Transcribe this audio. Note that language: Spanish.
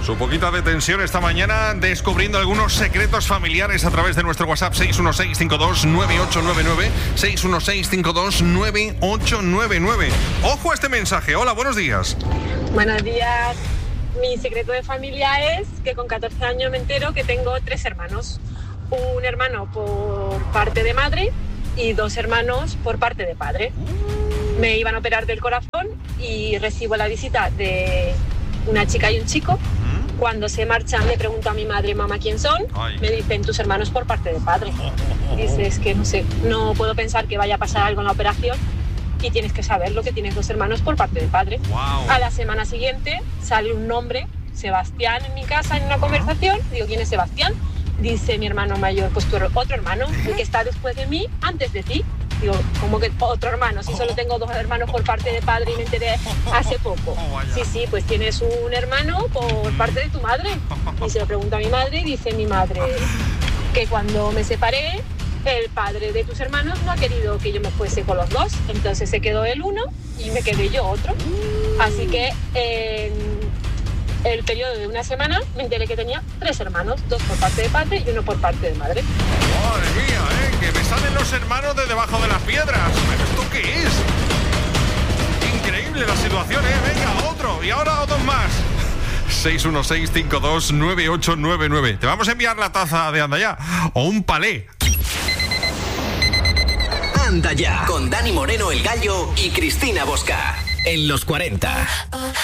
Su poquita de tensión esta mañana descubriendo algunos secretos familiares a través de nuestro WhatsApp 616-529899, 616-529899. Ojo a este mensaje. Hola, buenos días. Buenos días. Mi secreto de familia es que con 14 años me entero que tengo 3 hermanos. Un hermano por parte de madre y 2 hermanos por parte de padre. Me iban a operar del corazón y recibo la visita de una chica y un chico. Cuando se marchan le pregunto a mi madre, mamá, ¿quién son? Me dicen, tus hermanos por parte de padre. Dice, es que no sé, no puedo pensar que vaya a pasar algo en la operación y tienes que saberlo, que tienes 2 hermanos por parte de padre. A la semana siguiente sale un nombre, Sebastián, en mi casa en una conversación. Digo, ¿quién es Sebastián? Dice mi hermano mayor, pues tu otro hermano, el que está después de mí, antes de ti. Digo, ¿cómo que otro hermano? Si solo tengo 2 hermanos por parte de padre y me enteré hace poco. Sí, pues tienes un hermano por parte de tu madre. Y se lo pregunto a mi madre y dice mi madre que cuando me separé, el padre de tus hermanos no ha querido que yo me fuese con los 2. Entonces se quedó él uno y me quedé yo otro. Así que en el periodo de una semana me enteré que tenía 3 hermanos, 2 por parte de padre y 1 por parte de madre. Madre mía, que me salen los hermanos de debajo de las piedras. ¿Esto qué es? Increíble la situación, Venga, otro. Y ahora 2 más. 616-529899. Te vamos a enviar la taza de Anda Ya o un palé. Anda Ya, con Dani Moreno, el Gallo, y Cristina Bosca. En los 40.